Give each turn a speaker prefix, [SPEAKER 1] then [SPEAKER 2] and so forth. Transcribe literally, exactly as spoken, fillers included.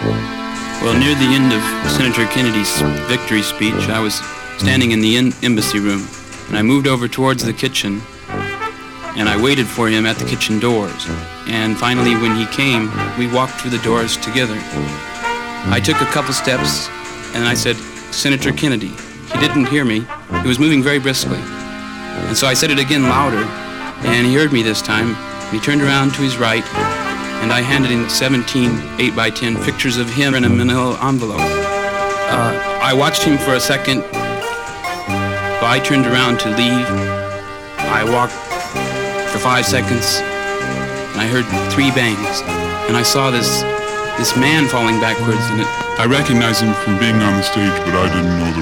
[SPEAKER 1] Well, near the end of Senator Kennedy's victory speech, I was standing in the in- embassy room, and I moved over towards the kitchen, and I waited for him at the kitchen doors. And finally, when he came, we walked through the doors together. I took a couple steps, and I said, "Senator Kennedy." He didn't hear me. He was moving very briskly. And so I said it again louder, and he heard me this time. He turned around to his right, and I handed him seventeen eight by ten pictures of him in a manila envelope. Uh, I watched him for a second. So I turned around to leave. I walked for five seconds, and I heard three bangs, and I saw this this man falling backwards, and it
[SPEAKER 2] I recognized him from being on the stage, but I didn't know the